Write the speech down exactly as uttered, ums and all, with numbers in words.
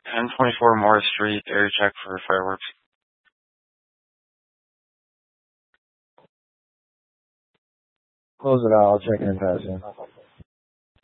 ten twenty-four Morris Street, area check for fireworks. Close it out. I'll check in and pass you.